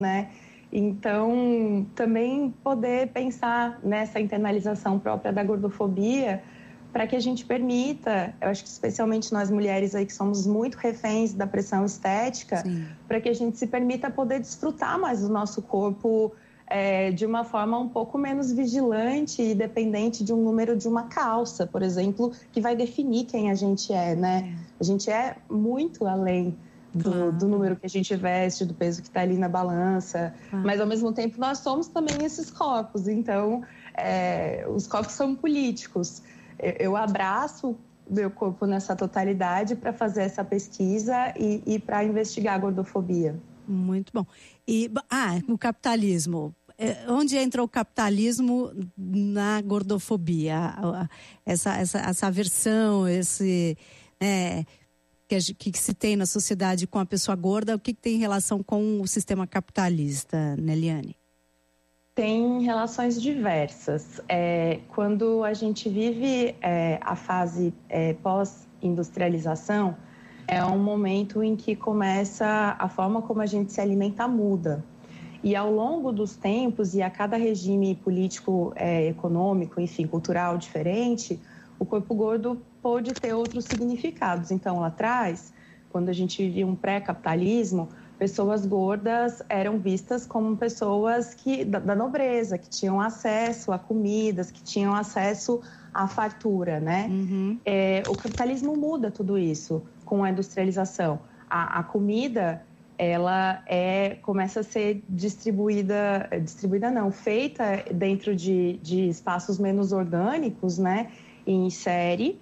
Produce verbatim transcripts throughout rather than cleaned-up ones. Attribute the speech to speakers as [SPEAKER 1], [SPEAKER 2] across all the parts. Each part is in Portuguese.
[SPEAKER 1] né? Então, também poder pensar nessa internalização própria da gordofobia para que a gente permita, eu acho que especialmente nós mulheres aí que somos muito reféns da pressão estética, para que a gente se permita poder desfrutar mais do nosso corpo é, de uma forma um pouco menos vigilante e dependente de um número de uma calça, por exemplo, que vai definir quem a gente é, né? A gente é muito além do, claro. do número que a gente veste, do peso que está ali na balança, claro. Mas ao mesmo tempo nós somos também esses corpos, então é, os corpos são políticos. Eu abraço meu corpo nessa totalidade para fazer essa pesquisa e, e para investigar a gordofobia.
[SPEAKER 2] Muito bom. E, ah, o capitalismo. Onde entra o capitalismo na gordofobia? Essa, essa, essa aversão, esse, é, que, que se tem na sociedade com a pessoa gorda, o que, que tem relação com o sistema capitalista, Neliane?
[SPEAKER 1] Tem relações diversas. É, quando a gente vive é, a fase é, pós-industrialização, é um momento em que começa a forma como a gente se alimenta muda. E ao longo dos tempos e a cada regime político, é, econômico, enfim, cultural diferente, o corpo gordo pôde ter outros significados. Então, lá atrás, quando a gente vivia um pré-capitalismo, pessoas gordas eram vistas como pessoas que, da, da nobreza, que tinham acesso a comidas, que tinham acesso à fartura, né? Uhum. É, o capitalismo muda tudo isso com a industrialização. A, a comida, ela é, começa a ser distribuída, distribuída não, feita dentro de, de espaços menos orgânicos, né? Em série.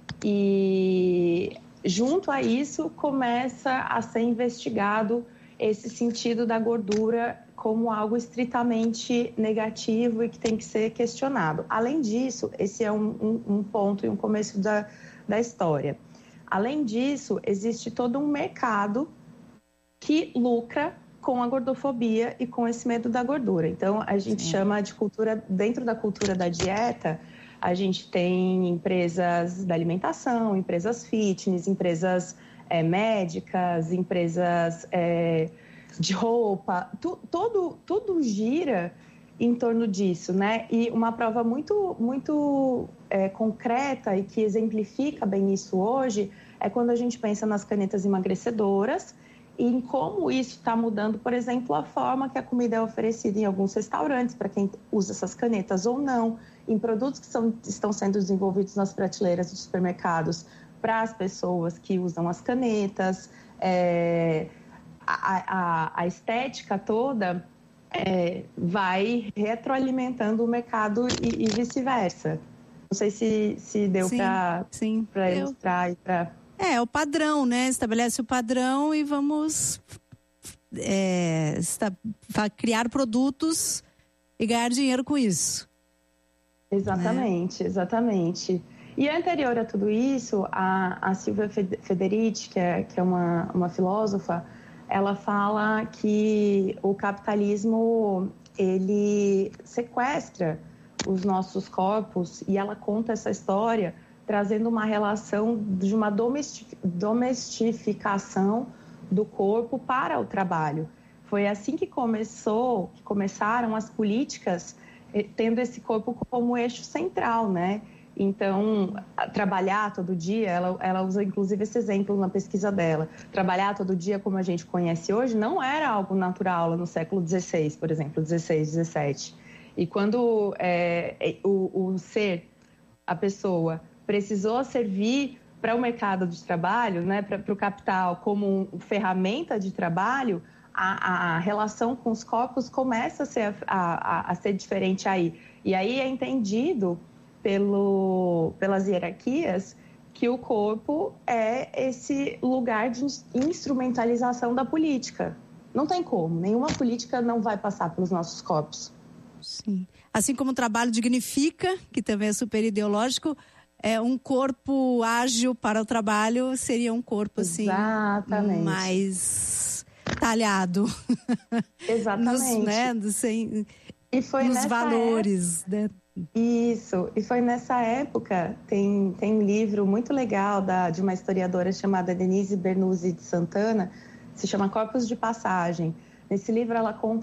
[SPEAKER 1] E junto a isso começa a ser investigado esse sentido da gordura como algo estritamente negativo e que tem que ser questionado. Além disso, esse é um, um, um ponto e um começo da, da história. Além disso, existe todo um mercado que lucra com a gordofobia e com esse medo da gordura. Então, a gente Sim. chama de cultura, dentro da cultura da dieta, a gente tem empresas da alimentação, empresas fitness, empresas é, médicas, empresas é, de roupa, tu, todo, tudo gira em torno disso, né? E uma prova muito, muito é, concreta e que exemplifica bem isso hoje é quando a gente pensa nas canetas emagrecedoras e em como isso está mudando, por exemplo, a forma que a comida é oferecida em alguns restaurantes, para quem usa essas canetas ou não, em produtos que são, estão sendo desenvolvidos nas prateleiras dos supermercados para as pessoas que usam as canetas. É, a, a, a estética toda é, vai retroalimentando o mercado e, e vice-versa. Não sei se, se deu para ilustrar e para...
[SPEAKER 2] É, o padrão, né? Estabelece o padrão e vamos é, está, criar produtos e ganhar dinheiro com isso.
[SPEAKER 1] Exatamente, né? exatamente. E anterior a tudo isso, a, a Silvia Federici, que é, que é uma, uma filósofa, ela fala que o capitalismo, ele sequestra os nossos corpos e ela conta essa história trazendo uma relação de uma domestificação do corpo para o trabalho. Foi assim que começou, que começaram as políticas tendo esse corpo como eixo central, né? Então, trabalhar todo dia, ela, ela usa inclusive esse exemplo na pesquisa dela, trabalhar todo dia como a gente conhece hoje não era algo natural lá no século dezesseis, por exemplo, dezesseis, dezessete. E quando é, o, o ser, a pessoa, precisou servir para o mercado de trabalho, né, para o capital, como ferramenta de trabalho, a, a relação com os corpos começa a ser, a, a, a ser diferente aí. E aí é entendido pelo, pelas hierarquias que o corpo é esse lugar de instrumentalização da política. Não tem como, nenhuma política não vai passar pelos nossos corpos.
[SPEAKER 2] Sim. Assim como o trabalho dignifica, que também é super ideológico, é um corpo ágil para o trabalho seria um corpo assim
[SPEAKER 1] Exatamente.
[SPEAKER 2] mais talhado.
[SPEAKER 1] Exatamente.
[SPEAKER 2] nos, né, sem,
[SPEAKER 1] e foi
[SPEAKER 2] nos
[SPEAKER 1] nessa
[SPEAKER 2] valores,
[SPEAKER 1] época,
[SPEAKER 2] né?
[SPEAKER 1] Isso, e foi nessa época, tem, tem um livro muito legal da, de uma historiadora chamada Denise Bernuzzi de Santana, se chama Corpos de Passagem. Nesse livro ela conta